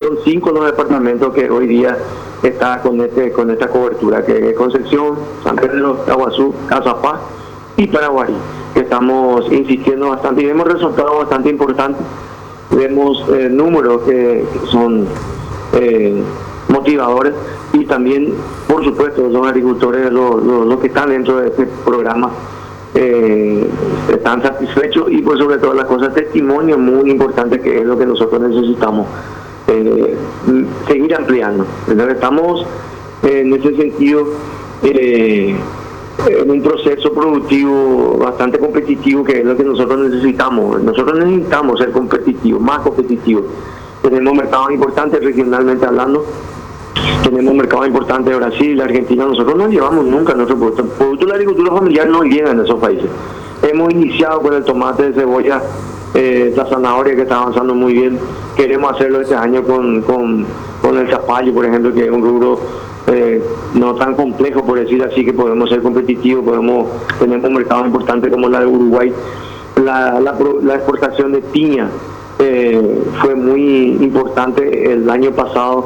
son 5 los departamentos que hoy día está con esta cobertura, que es Concepción, San Pedro, Aguazú, Cazapá y Paraguarí, que estamos insistiendo bastante y vemos resultados bastante importantes. Vemos números que son motivadores, y también, por supuesto, los agricultores, los que están dentro de este programa, están satisfechos, y por sobre todas las cosas, testimonio muy importante, que es lo que nosotros necesitamos seguir ampliando. Entonces, estamos en ese sentido en un proceso productivo bastante competitivo, que es lo que nosotros necesitamos. Nosotros necesitamos ser competitivos, más competitivos. Tenemos mercados importantes regionalmente hablando, tenemos mercados importantes de Brasil, Argentina. Nosotros no llevamos nunca nuestro producto. El producto de la agricultura familiar no llega en esos países. Hemos iniciado con el tomate, de cebolla, la zanahoria, que está avanzando muy bien. Queremos hacerlo este año con el zapallo, por ejemplo, que es un rubro no tan complejo, por decir así, que podemos ser competitivos. Tenemos un mercado importante como la de Uruguay. La exportación de piña fue muy importante el año pasado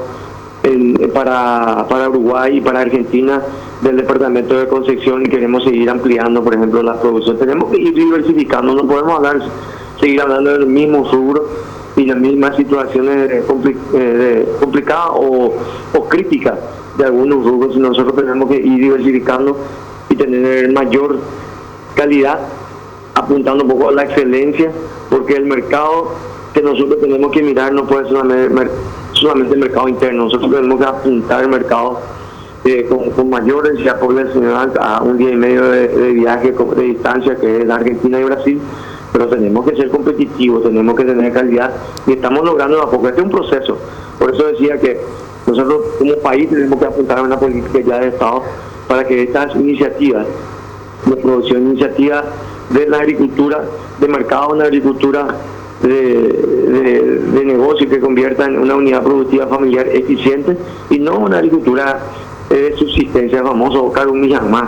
para Uruguay y para Argentina, del departamento de Concepción, y queremos seguir ampliando, por ejemplo, la producción. Tenemos que ir diversificando, no podemos seguir hablando del mismo rubro y las mismas situaciones complicadas o críticas de algunos rubros. Nosotros tenemos que ir diversificando y tener mayor calidad, apuntando un poco a la excelencia, porque el mercado que nosotros tenemos que mirar no puede ser solamente el mercado interno. Nosotros tenemos que apuntar el mercado con mayor densidad poblacional, a un día y medio de viaje de distancia, que es la Argentina y Brasil, pero tenemos que ser competitivos, tenemos que tener calidad, y estamos logrando a poco. Este es un proceso. Por eso decía que nosotros como país tenemos que apuntar a una política ya de Estado para que estas iniciativas de producción, iniciativas de la agricultura, de mercado, una agricultura de negocio, que convierta en una unidad productiva familiar eficiente, y no una agricultura de subsistencia, el famoso Carumillán.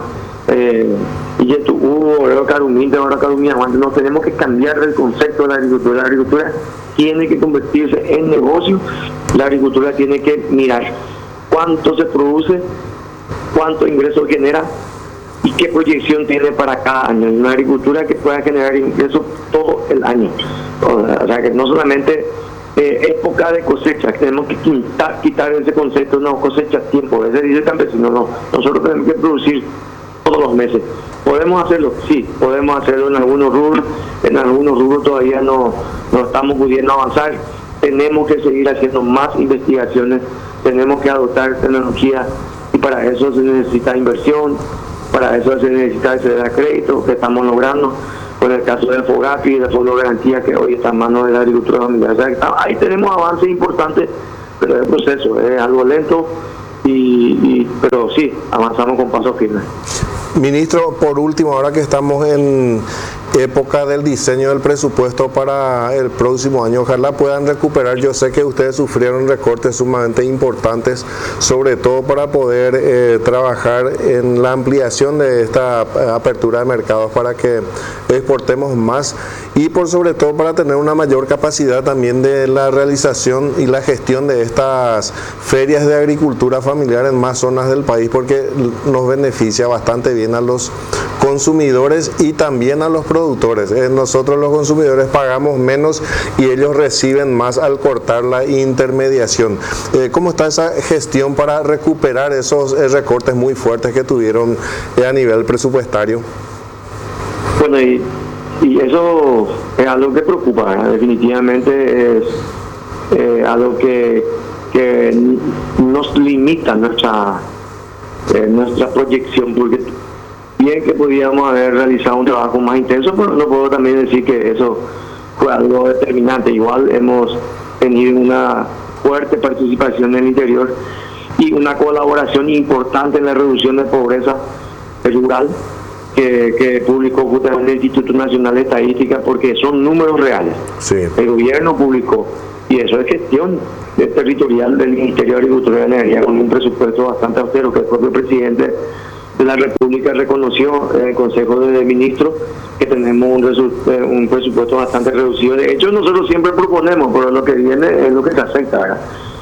Y esto hubo Caruminte, ahora Carumillán. No, tenemos que cambiar el concepto de la agricultura. La agricultura tiene que convertirse en negocio. La agricultura tiene que mirar cuánto se produce, cuánto ingreso genera y qué proyección tiene para cada año. Una agricultura que pueda generar ingresos todo el año. O sea, que no solamente época de cosecha, que tenemos que quitar ese concepto, no, cosecha tiempo, ese dice el campesino, no. Nosotros tenemos que producir todos los meses. ¿Podemos hacerlo? Sí, podemos hacerlo en algunos rubros todavía no estamos pudiendo avanzar. Tenemos que seguir haciendo más investigaciones, tenemos que adoptar tecnología, y para eso se necesita inversión, para eso se necesita acceder a crédito, que estamos logrando con el caso del FOGAPI y del Fondo de Garantía, que hoy está en manos de la agricultura familiar. O sea, ahí tenemos avances importantes, pero el proceso es algo lento, pero sí, avanzamos con paso firme. Ministro, por último, ahora que estamos en época del diseño del presupuesto para el próximo año, ojalá puedan recuperar. Yo sé que ustedes sufrieron recortes sumamente importantes, sobre todo para poder trabajar en la ampliación de esta apertura de mercados para que exportemos más, y por sobre todo para tener una mayor capacidad también de la realización y la gestión de estas ferias de agricultura familiar en más zonas del país, porque nos beneficia bastante bien a los consumidores y también a los productores. Nosotros los consumidores pagamos menos y ellos reciben más al cortar la intermediación. ¿Cómo está esa gestión para recuperar esos recortes muy fuertes que tuvieron a nivel presupuestario? Bueno, y eso es algo que preocupa, ¿verdad? Definitivamente es algo que nos limita nuestra proyección, porque bien que podíamos haber realizado un trabajo más intenso, pero no puedo también decir que eso fue algo determinante. Igual hemos tenido una fuerte participación en el interior y una colaboración importante en la reducción de pobreza rural que publicó justamente el Instituto Nacional de Estadística, porque son números reales. Sí. El gobierno publicó, y eso es gestión territorial del Ministerio de Agricultura y Energía, con un presupuesto bastante austero, que el propio presidente de la República reconoció en el Consejo de Ministros que tenemos un presupuesto bastante reducido. De hecho, nosotros siempre proponemos, pero lo que viene es lo que se acepta, ¿verdad?